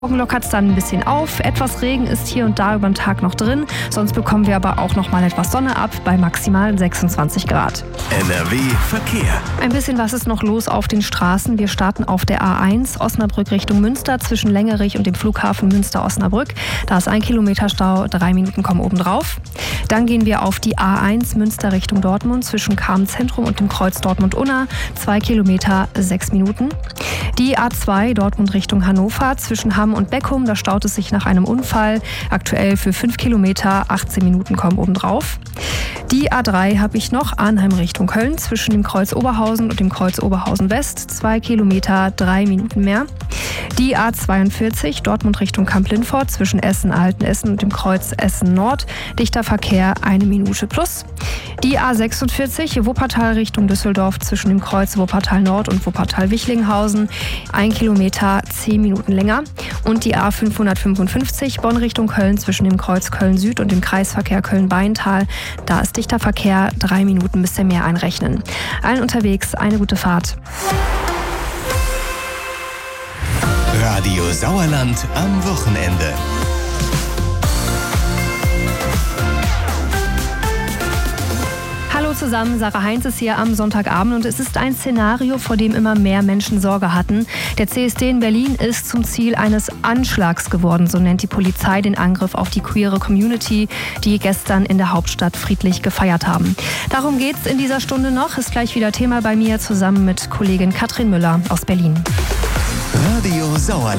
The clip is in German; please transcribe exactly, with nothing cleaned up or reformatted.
Morgen lockert es dann ein bisschen auf. Etwas Regen ist hier und da über den Tag noch drin. Sonst bekommen wir aber auch noch mal etwas Sonne ab bei maximal sechsundzwanzig Grad. N R W Verkehr. Ein bisschen was ist noch los auf den Straßen. Wir starten auf der A eins Osnabrück Richtung Münster zwischen Längerich und dem Flughafen Münster-Osnabrück. Da ist ein Kilometer Stau, drei Minuten kommen obendrauf. Dann gehen wir auf die A eins Münster Richtung Dortmund zwischen Kamen-Zentrum und dem Kreuz Dortmund-Unna. Zwei Kilometer, sechs Minuten. Die A zwei Dortmund Richtung Hannover zwischen Hamm und Beckum, da staut es sich nach einem Unfall. Aktuell für fünf Kilometer, achtzehn Minuten kommen obendrauf. Die A drei habe ich noch, Arnheim Richtung Köln zwischen dem Kreuz Oberhausen und dem Kreuz Oberhausen West. Zwei Kilometer, drei Minuten mehr. Die A zweiundvierzig Dortmund Richtung Kamp-Lindfort zwischen Essen-Altenessen und dem Kreuz Essen-Nord. Dichter Verkehr, eine Minute plus. Die A sechsundvierzig Wuppertal Richtung Düsseldorf zwischen dem Kreuz Wuppertal-Nord und Wuppertal-Wichlinghausen. Ein Kilometer, zehn Minuten länger. Und die A fünfhundertfünfundfünfzig Bonn Richtung Köln zwischen dem Kreuz Köln-Süd und dem Kreisverkehr Köln-Beintal. Da ist dichter Verkehr, drei Minuten bis der Meer einrechnen. Allen unterwegs eine gute Fahrt. Radio Sauerland am Wochenende. Hallo zusammen, Sarah Heinz ist hier am Sonntagabend und es ist ein Szenario, vor dem immer mehr Menschen Sorge hatten. Der C S D in Berlin ist zum Ziel eines Anschlags geworden, so nennt die Polizei den Angriff auf die queere Community, die gestern in der Hauptstadt friedlich gefeiert haben. Darum geht's in dieser Stunde noch, ist gleich wieder Thema bei mir, zusammen mit Kollegin Katrin Müller aus Berlin. Radio Sauerland.